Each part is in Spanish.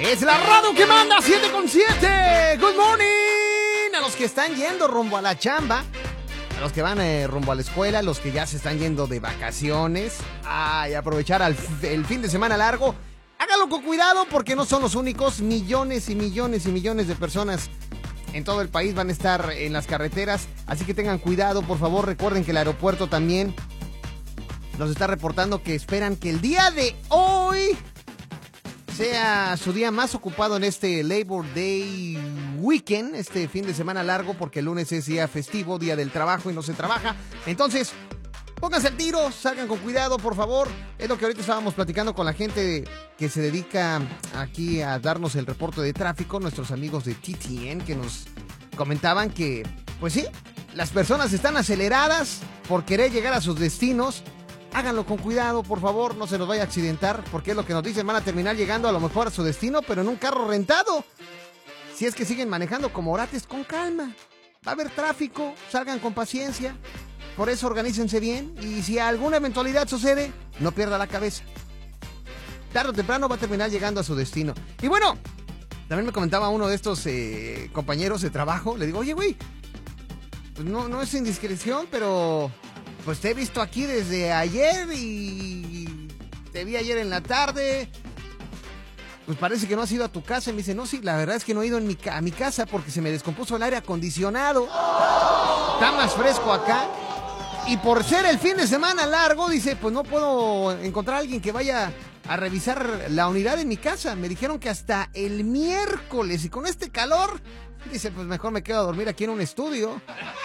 Es la radio que manda 7:7. Good morning a los que están yendo rumbo a la chamba, a los que van rumbo a la escuela, a los que ya se están yendo de vacaciones. Y aprovechar el fin de semana largo. Háganlo con cuidado porque no son los únicos. Millones y millones y millones de personas en todo el país van a estar en las carreteras. Así que tengan cuidado, por favor. Recuerden que el aeropuerto también nos está reportando que esperan que el día de hoy sea su día más ocupado en este Labor Day Weekend, este fin de semana largo, porque el lunes es día festivo, día del trabajo y no se trabaja. Entonces, pónganse al tiro, salgan con cuidado, por favor. Es lo que ahorita estábamos platicando con la gente que se dedica aquí a darnos el reporte de tráfico, nuestros amigos de TTN, que nos comentaban que, pues sí, las personas están aceleradas por querer llegar a sus destinos. Háganlo con cuidado, por favor, no se nos vaya a accidentar, porque es lo que nos dicen, van a terminar llegando a lo mejor a su destino, pero en un carro rentado. Si es que siguen manejando como orates, con calma. Va a haber tráfico, salgan con paciencia. Por eso organícense bien, y si alguna eventualidad sucede, no pierda la cabeza. Tarde o temprano va a terminar llegando a su destino. Y bueno, también me comentaba uno de estos compañeros de trabajo, le digo, oye, güey, pues no es indiscreción, pero pues te he visto aquí desde ayer y te vi ayer en la tarde. Pues parece que no has ido a tu casa. Y me dice, no, sí, la verdad es que no he ido a mi casa porque se me descompuso el aire acondicionado. Está más fresco acá. Y por ser el fin de semana largo, dice, pues no puedo encontrar a alguien que vaya a revisar la unidad en mi casa. Me dijeron que hasta el miércoles. Y con este calor, dice, pues mejor me quedo a dormir aquí en un estudio.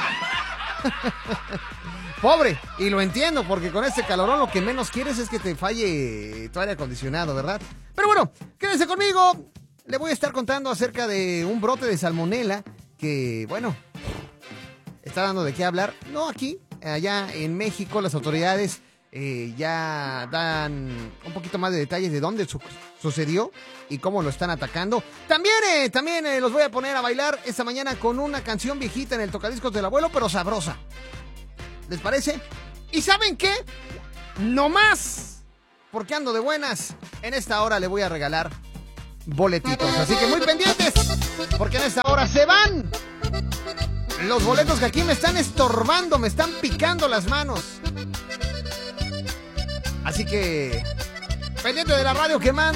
Pobre, y lo entiendo, porque con este calorón lo que menos quieres es que te falle tu aire acondicionado, ¿verdad? Pero bueno, quédense conmigo. Le voy a estar contando acerca de un brote de salmonela que, bueno, está dando de qué hablar. No aquí, allá en México las autoridades ya dan un poquito más de detalles de dónde sucedió y cómo lo están atacando. También los voy a poner a bailar esta mañana con una canción viejita en el tocadiscos del abuelo, pero sabrosa. ¿Les parece? ¿Y saben qué? No más, porque ando de buenas. En esta hora le voy a regalar boletitos, así que muy pendientes, porque en esta hora se van los boletos que aquí me están estorbando, me están picando las manos. Así que pendiente de la radio que manda.